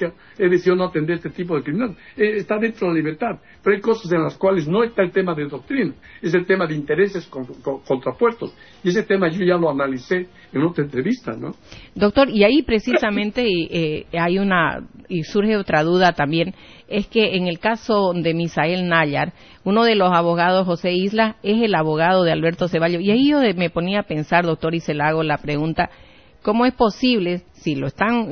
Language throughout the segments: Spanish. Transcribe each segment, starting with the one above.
pública, he decidido no atender este tipo de criminal. Está dentro de la libertad, pero hay cosas en las cuales no está el tema de doctrina, es el tema de intereses contrapuestos, y ese tema yo ya lo analicé en otra entrevista, ¿no? Doctor, y ahí precisamente y surge otra duda también, es que en el caso de Misael Nayar, uno de los abogados, José Isla, es el abogado de Alberto Ceballos, y ahí yo me ponía a pensar, doctor, y se le hago la pregunta, ¿cómo es posible, si lo están,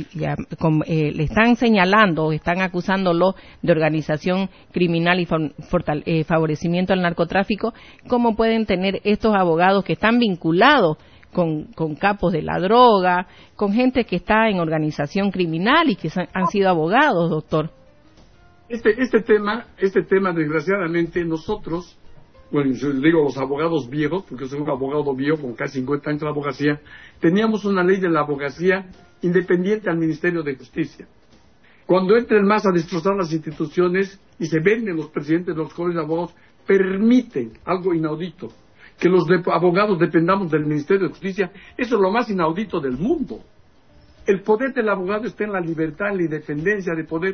le están señalando o están acusándolo de organización criminal y favorecimiento al narcotráfico, cómo pueden tener estos abogados que están vinculados con capos de la droga, con gente que está en organización criminal y que han sido abogados, doctor? Este tema, desgraciadamente, nosotros, bueno, yo digo los abogados viejos, porque soy un abogado viejo con casi 50 años de abogacía, teníamos una ley de la abogacía independiente al Ministerio de Justicia. Cuando entran más a destrozar las instituciones y se venden los presidentes de los colegios de abogados, permiten algo inaudito, que los abogados dependamos del Ministerio de Justicia. Eso es lo más inaudito del mundo. El poder del abogado está en la libertad, en la independencia de poder,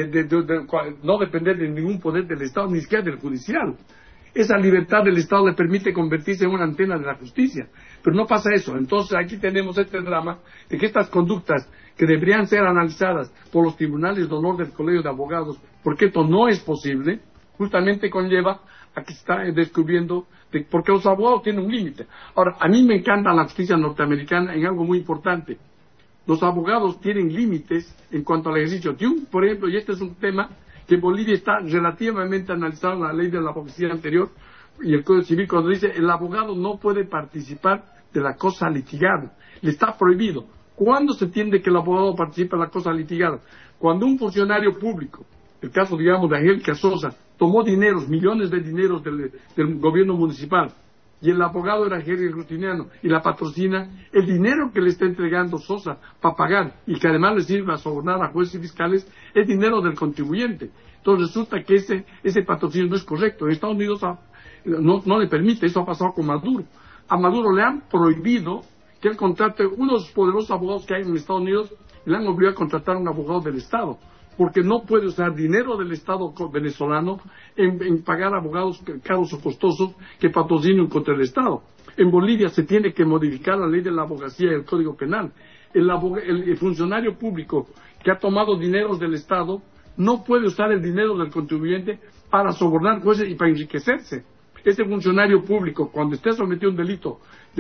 no depender de ningún poder del Estado, ni siquiera del judicial. Esa libertad del Estado le permite convertirse en una antena de la justicia. Pero no pasa eso. Entonces aquí tenemos este drama de que estas conductas que deberían ser analizadas por los tribunales de honor del Colegio de Abogados, porque esto no es posible, justamente conlleva a que se está descubriendo, porque los abogados tienen un límite. Ahora, a mí me encanta la justicia norteamericana en algo muy importante. Los abogados tienen límites en cuanto al ejercicio. Por ejemplo, y este es un tema que en Bolivia está relativamente analizado en la ley de la abogacía anterior y el Código Civil, cuando dice el abogado no puede participar de la cosa litigada. Le está prohibido. ¿Cuándo se entiende que el abogado participa en la cosa litigada? Cuando un funcionario público, el caso, digamos, de Angélica Sosa, tomó dineros, millones de dineros del gobierno municipal, y el abogado era Jerry Rutiniano, y la patrocina, el dinero que le está entregando Sosa para pagar, y que además le sirve a sobornar a jueces y fiscales, es dinero del contribuyente. Entonces resulta que ese patrocinio no es correcto. En Estados Unidos no le permite, eso ha pasado con Maduro. A Maduro le han prohibido que él contrate, uno de los poderosos abogados que hay en Estados Unidos, le han obligado a contratar a un abogado del Estado, porque no puede usar dinero del Estado venezolano en pagar abogados caros o costosos que patrocinen contra el Estado. En Bolivia se tiene que modificar la ley de la abogacía y el Código Penal. El funcionario público que ha tomado dinero del Estado no puede usar el dinero del contribuyente para sobornar jueces y para enriquecerse. Ese funcionario público, cuando esté sometido a un delito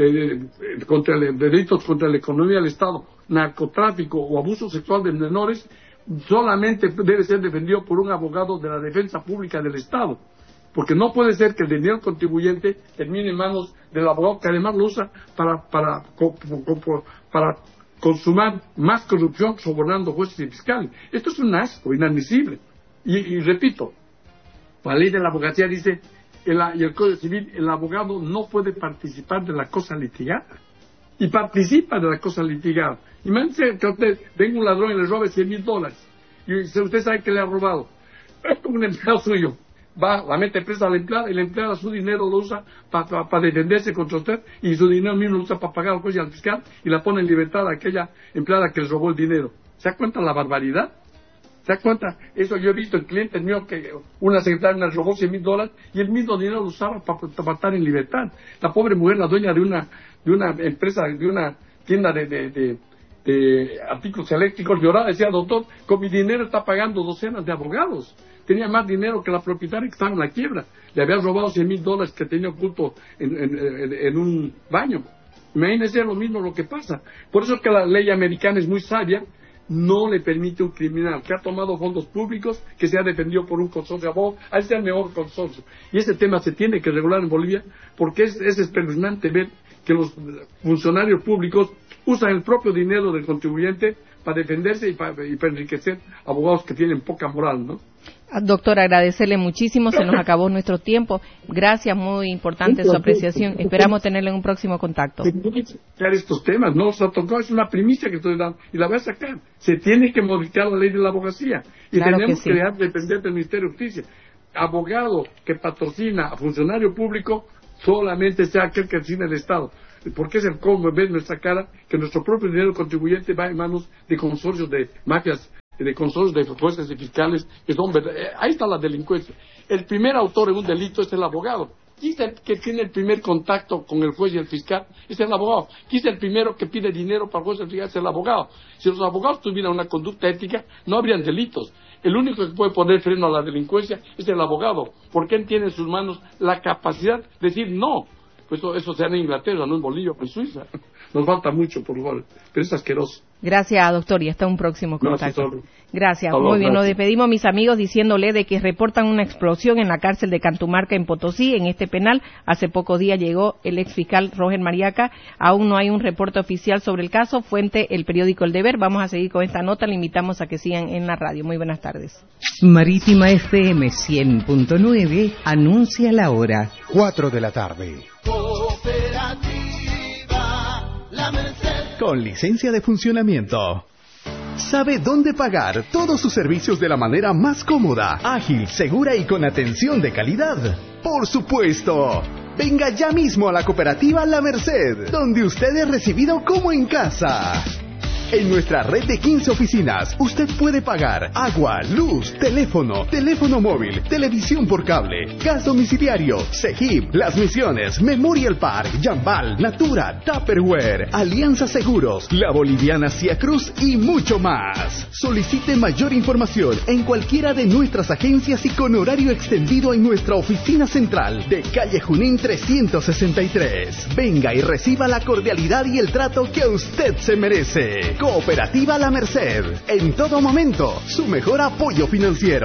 delitos contra la economía del Estado, narcotráfico o abuso sexual de menores, solamente debe ser defendido por un abogado de la defensa pública del Estado, porque no puede ser que el dinero contribuyente termine en manos del abogado que además lo usa para consumar más corrupción sobornando jueces y fiscales. Esto es un asco inadmisible. Y repito, la ley de la abogacía dice y el Código Civil, el abogado no puede participar de la cosa litigada. Y participa de la cosa litigada. Imagínese que usted venga un ladrón y le robe $100,000. Y usted sabe que le ha robado. Un empleado suyo va, la mete presa a la empleada, y la empleada su dinero lo usa para defenderse contra usted, y su dinero mismo lo usa para pagar al juez y al fiscal, y la pone en libertad a aquella empleada que le robó el dinero. ¿Se da cuenta la barbaridad? ¿Se da cuenta? Eso yo he visto en clientes míos que una secretaria le robó $100,000 y el mismo dinero lo usaba para estar en libertad. La pobre mujer, la dueña de una empresa, de una tienda de artículos eléctricos, lloraba, decía: doctor, con mi dinero está pagando docenas de abogados. Tenía más dinero que la propietaria que estaba en la quiebra. Le había robado $100,000 que tenía oculto en un baño. Imagínense lo mismo lo que pasa. Por eso es que la ley americana es muy sabia. No le permite a un criminal que ha tomado fondos públicos que sea defendido por un consorcio de abogados, al ser el mejor consorcio. Y ese tema se tiene que regular en Bolivia, porque es espeluznante ver que los funcionarios públicos usan el propio dinero del contribuyente para defenderse y para enriquecer abogados que tienen poca moral, ¿no? Doctor, agradecerle muchísimo, se nos acabó nuestro tiempo. Gracias, muy importante su apreciación. Esperamos tenerle en un próximo contacto. Estos temas, no se ha tocado, es una primicia que estoy dando y la voy a sacar. Se tiene que modificar la ley de la abogacía y claro tenemos que dejar de depender del Ministerio de Justicia. Abogado que patrocina a funcionario público solamente sea aquel que patrocina el Estado. Porque es el colmo ver nuestra cara que nuestro propio dinero contribuyente va en manos de consorcios de mafias de controles de jueces y fiscales que son ahí está la delincuencia. El primer autor en un delito es el abogado. ¿Quién es el que tiene el primer contacto con el juez y el fiscal? Es el abogado. ¿Quién es el primero que pide dinero para el juez y el fiscal? Es el abogado. Si los abogados tuvieran una conducta ética, no habrían delitos. El único que puede poner freno a la delincuencia es el abogado, porque él tiene en sus manos la capacidad de decir no. Pues eso se da en Inglaterra, no en Bolivia, en Suiza. Nos falta mucho, por favor, pero es asqueroso. Gracias, doctor, y hasta un próximo contacto. Gracias. Muy bien, nos despedimos, mis amigos, diciéndole de que reportan una explosión en la cárcel de Cantumarca, en Potosí, en este penal. Hace pocos días llegó el exfiscal Roger Mariaca. Aún no hay un reporte oficial sobre el caso. Fuente, el periódico El Deber. Vamos a seguir con esta nota. Le invitamos a que sigan en la radio. Muy buenas tardes. Marítima FM 100.9 anuncia la hora. 4 de la tarde. Con licencia de funcionamiento. Sabe dónde pagar todos sus servicios de la manera más cómoda, ágil, segura y con atención de calidad. ¡Por supuesto! Venga ya mismo a la cooperativa La Merced, donde usted es recibido como en casa. En nuestra red de 15 oficinas, usted puede pagar agua, luz, teléfono móvil, televisión por cable, gas domiciliario, Cegip, Las Misiones, Memorial Park, Jambal, Natura, Tupperware, Alianza Seguros, La Boliviana Cia Cruz y mucho más. Solicite mayor información en cualquiera de nuestras agencias y con horario extendido en nuestra oficina central de calle Junín 363. Venga y reciba la cordialidad y el trato que a usted se merece. Cooperativa La Merced, en todo momento, su mejor apoyo financiero.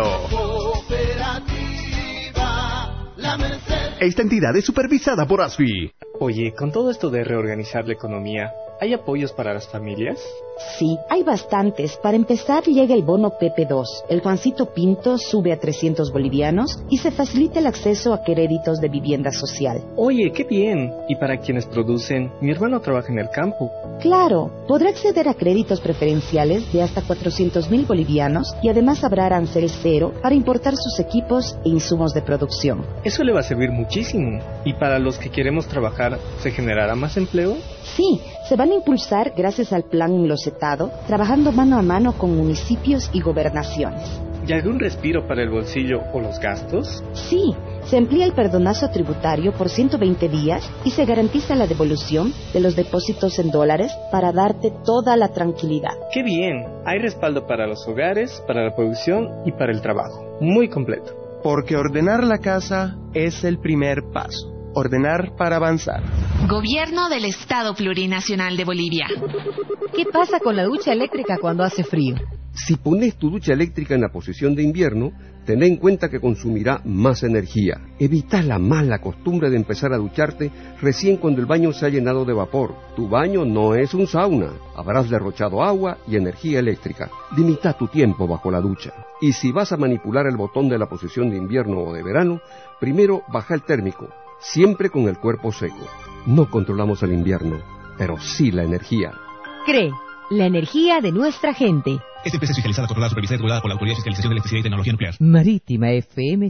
Cooperativa La Merced. Esta entidad es supervisada por ASFI. Oye, con todo esto de reorganizar la economía, ¿hay apoyos para las familias? Sí, hay bastantes. Para empezar, llega el bono PP2. El Juancito Pinto sube a 300 bolivianos y se facilita el acceso a créditos de vivienda social. Oye, qué bien. Y para quienes producen, mi hermano trabaja en el campo. Claro, podrá acceder a créditos preferenciales de hasta 400,000 bolivianos y además habrá arancel cero para importar sus equipos e insumos de producción. Eso le va a servir muchísimo. ¿Y para los que queremos trabajar, se generará más empleo? Sí, se van a impulsar gracias al plan enlocetado, trabajando mano a mano con municipios y gobernaciones. ¿Y algún respiro para el bolsillo o los gastos? Sí, se amplía el perdonazo tributario por 120 días y se garantiza la devolución de los depósitos en dólares para darte toda la tranquilidad. ¡Qué bien! Hay respaldo para los hogares, para la producción y para el trabajo. Muy completo. Porque ordenar la casa es el primer paso. Ordenar para avanzar. Gobierno del Estado Plurinacional de Bolivia. ¿Qué pasa con la ducha eléctrica cuando hace frío? Si pones tu ducha eléctrica en la posición de invierno, ten en cuenta que consumirá más energía. Evita la mala costumbre de empezar a ducharte recién cuando el baño se ha llenado de vapor. Tu baño no es un sauna. Habrás derrochado agua y energía eléctrica. Limita tu tiempo bajo la ducha. Y si vas a manipular el botón de la posición de invierno o de verano, primero baja el térmico, siempre con el cuerpo seco. No controlamos el invierno, pero sí la energía. CRE, la energía de nuestra gente. Esta empresa es fiscalizada, controlada, supervisada y regulada por la Autoridad de Fiscalización de Electricidad y Tecnología Nuclear. Marítima FM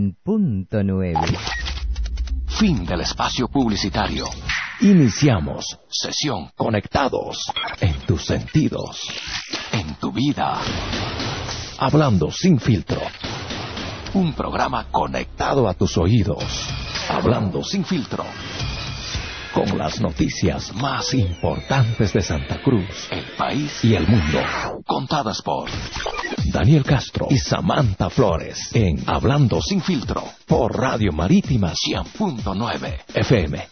100.9. Fin del espacio publicitario. Iniciamos Sesión Conectados en tus sentidos, en tu vida. Hablando sin filtro. Un programa conectado a tus oídos. Hablando sin filtro. Con las noticias más importantes de Santa Cruz, el país y el mundo. Contadas por Daniel Castro y Samantha Flores en Hablando sin filtro por Radio Marítima 100.9 FM.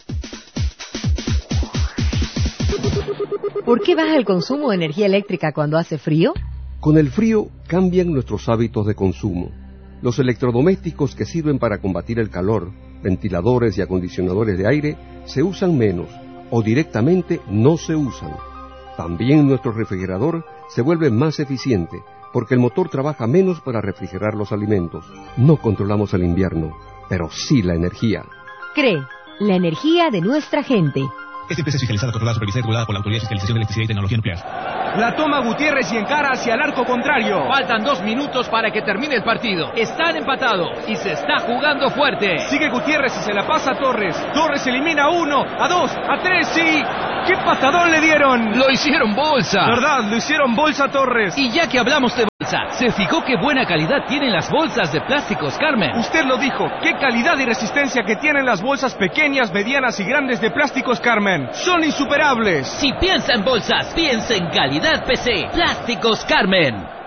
¿Por qué baja el consumo de energía eléctrica cuando hace frío? Con el frío cambian nuestros hábitos de consumo. Los electrodomésticos que sirven para combatir el calor, ventiladores y acondicionadores de aire, se usan menos o directamente no se usan. También nuestro refrigerador se vuelve más eficiente porque el motor trabaja menos para refrigerar los alimentos. No controlamos el invierno, pero sí la energía. CRE, la energía de nuestra gente. Esta empresa es fiscalizada, controlada, supervisada y regulada por la Autoridad de Fiscalización de Electricidad y Tecnología Nuclear. La toma Gutiérrez y encara hacia el arco contrario. Faltan 2 minutos para que termine el partido. Están empatados y se está jugando fuerte. Sigue Gutiérrez y se la pasa a Torres. Torres elimina a 1, a 2, a 3 y... ¡qué patadón le dieron! Lo hicieron bolsa. ¿Verdad? Lo hicieron bolsa a Torres. Y ya que hablamos de bolsa, bolsa. Se fijó qué buena calidad tienen las bolsas de Plásticos Carmen. Usted lo dijo. ¡Qué calidad y resistencia que tienen las bolsas pequeñas, medianas y grandes de Plásticos Carmen! ¡Son insuperables! Si piensa en bolsas, piensa en calidad PC. Plásticos Carmen.